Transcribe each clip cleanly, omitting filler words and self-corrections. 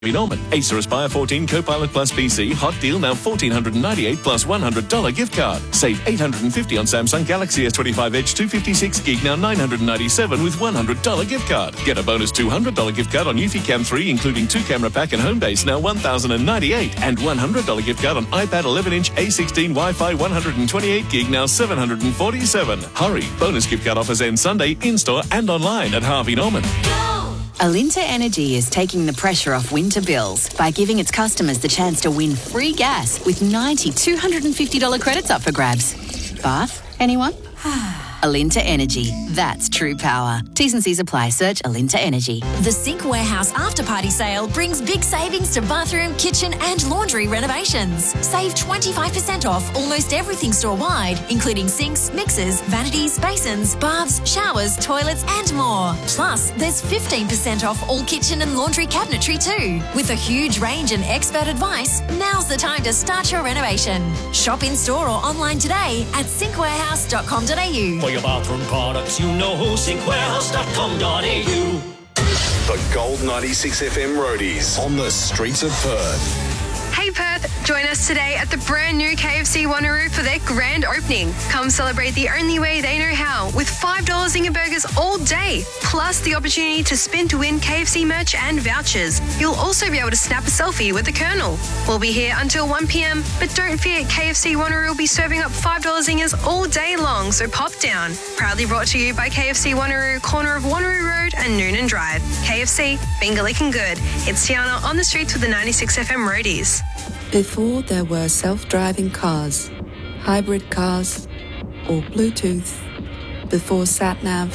Norman. Acer Aspire 14 Copilot Plus PC hot deal now $1,498 plus $100 gift card. Save $850 on Samsung Galaxy S25 Edge 256 gig now $997 with $100 gift card. Get a bonus $200 gift card on Eufy Cam 3 including 2-camera pack and home base now $1,098 and $100 gift card on iPad 11-inch A16 Wi-Fi 128 gig now $747. Hurry! Bonus gift card offers end Sunday in-store and online at Harvey Norman. Alinta Energy is taking the pressure off winter bills by giving its customers the chance to win free gas with 90 $250 credits up for grabs. Bath? Anyone? Alinta Energy. That's true power. T's and C's apply. Search Alinta Energy. The Sink Warehouse After Party Sale brings big savings to bathroom, kitchen and laundry renovations. Save 25% off almost everything store-wide, including sinks, mixers, vanities, basins, baths, showers, toilets and more. Plus, there's 15% off all kitchen and laundry cabinetry too. With a huge range and expert advice, now's the time to start your renovation. Shop in-store or online today at sinkwarehouse.com.au. For your bathroom products, you know sinkwarehouse.com.au. The Gold 96 FM Roadies on the streets of Perth. Hey Perth, join us today at the brand new KFC Wanneroo for their grand opening. Come celebrate the only way they know how with $5 Zinger burgers all day, plus the opportunity to spin to win KFC merch and vouchers. You'll also be able to snap a selfie with the Colonel. We'll be here until 1 p.m, but don't fear, KFC Wanneroo will be serving up $5 Zingers all day long, so pop down. Proudly brought to you by KFC Wanneroo, corner of Wanneroo Road and Noonan Drive. KFC, finger licking good. It's Tiana on the streets with the 96 FM Roadies. Before there were self-driving cars, hybrid cars, or Bluetooth, before sat-nav,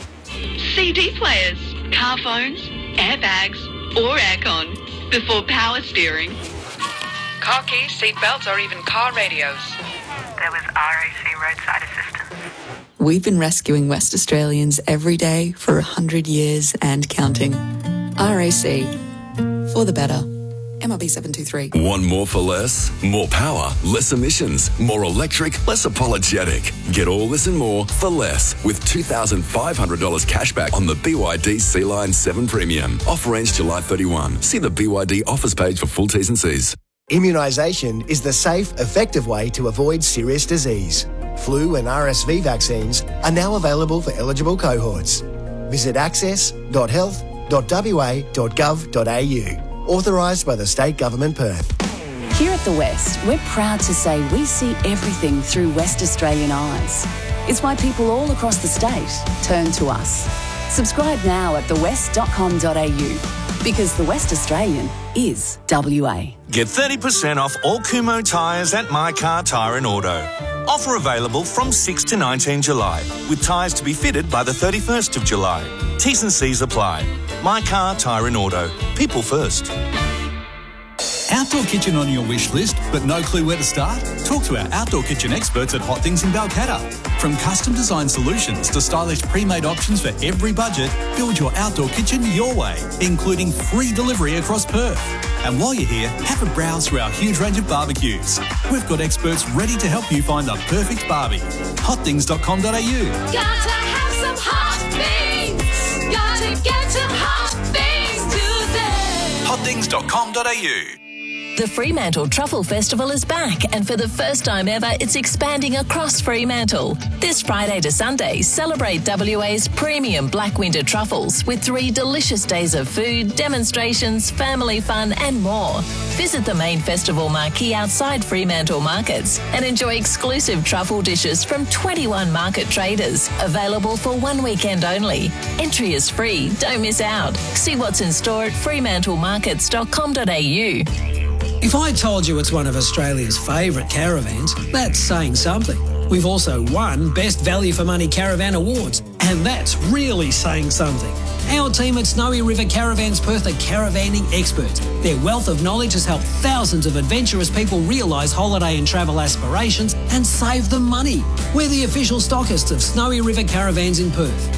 CD players, car phones, airbags, or aircon, before power steering, car keys, seat belts, or even car radios, there was RAC roadside assistance. We've been rescuing West Australians every day for 100 years and counting. RAC, for the better. MRB 723. Want more for less? More power, less emissions, more electric, less apologetic. Get all this and more for less with $2,500 cash back on the BYD Sea-Line 7 Premium. Offer ends July 31. See the BYD offers page for full T's and C's. Immunisation is the safe, effective way to avoid serious disease. Flu and RSV vaccines are now available for eligible cohorts. Visit access.health.wa.gov.au. Authorised by the State Government Perth. Here at The West, we're proud to say we see everything through West Australian eyes. It's why people all across the state turn to us. Subscribe now at thewest.com.au because The West Australian is WA. Get 30% off all Kumho tyres at My Car Tyre and Auto. Offer available from 6 to 19 July, with tyres to be fitted by the 31st of July. T's and C's apply. My Car Tyre and Auto. People first. Outdoor kitchen on your wish list, but no clue where to start? Talk to our outdoor kitchen experts at Hot Things in Balcatta. From custom design solutions to stylish pre-made options for every budget, build your outdoor kitchen your way, including free delivery across Perth. And while you're here, have a browse through our huge range of barbecues. We've got experts ready to help you find the perfect barbie. Hotthings.com.au. Gotta have some hot things. Gotta get to hot things today. Hotthings.com.au. The Fremantle Truffle Festival is back, and for the first time ever, it's expanding across Fremantle. This Friday to Sunday, celebrate WA's premium Black Winter truffles with 3 delicious days of food, demonstrations, family fun and more. Visit the main festival marquee outside Fremantle Markets and enjoy exclusive truffle dishes from 21 market traders, available for 1 weekend only. Entry is free, don't miss out. See what's in store at fremantlemarkets.com.au. If I told you it's one of Australia's favourite caravans, that's saying something. We've also won Best Value for Money Caravan Awards, and that's really saying something. Our team at Snowy River Caravans Perth are caravanning experts. Their wealth of knowledge has helped thousands of adventurous people realise holiday and travel aspirations and save them money. We're the official stockists of Snowy River Caravans in Perth.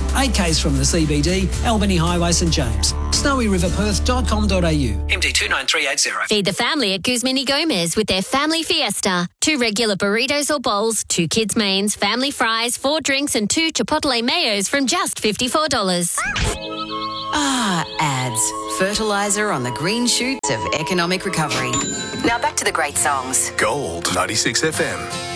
8 k's from the CBD, Albany Highway, St James. snowyriverperth.com.au. MD 29380. Feed the family at Guzmini Gomez with their Family Fiesta. 2 regular burritos or bowls, 2 kids' mains, family fries, 4 drinks and 2 Chipotle mayos from just $54. Ads. Fertiliser on the green shoots of economic recovery. Now back to the great songs. Gold 96 FM.